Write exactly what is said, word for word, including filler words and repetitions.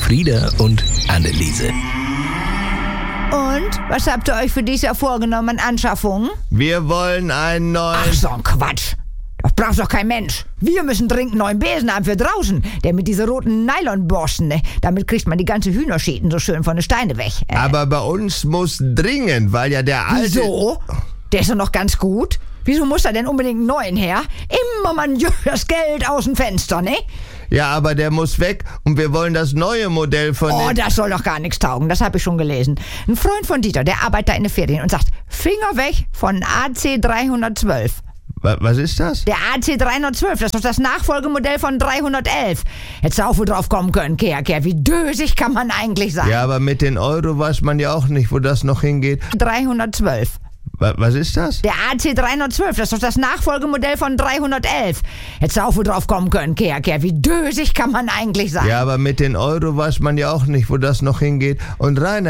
Frieda und Anneliese. Und, was habt ihr euch für dieses Jahr vorgenommen an Anschaffungen? Wir wollen einen neuen... Ach, so ein Quatsch. Das braucht doch kein Mensch. Wir müssen dringend einen neuen Besen haben für draußen. Der mit dieser roten Nylonborsten, ne? Damit kriegt man die ganze Hühnerschäden so schön von den Steinen weg. Äh. Aber bei uns muss dringend, weil ja der alte... Wieso? Der ist doch noch ganz gut. Wieso muss da denn unbedingt einen neuen her? Immer man das Geld aus dem Fenster, ne? Ja, aber der muss weg und wir wollen das neue Modell von... Oh, den das soll doch gar nichts taugen, das habe ich schon gelesen. Ein Freund von Dieter, der arbeitet da in den Ferien und sagt, Finger weg von A C dreihundertzwölf. Wa- Was ist das? Der A C dreihundertzwölf, das ist doch das Nachfolgemodell von dreihundertelf. Hättest du auch wohl drauf kommen können, Kehr, Kehr. Wie dösig kann man eigentlich sein? Ja, aber mit den Euro weiß man ja auch nicht, wo das noch hingeht. dreihundertzwölf. Wa- Was ist das? Der A C dreihundertzwölf, das ist doch das Nachfolgemodell von dreihundertelf. Hättest du auch wohl drauf kommen können, Kehr, Kehr. Wie dösig kann man eigentlich sein? Ja, aber mit den Euro weiß man ja auch nicht, wo das noch hingeht. Und Rainer,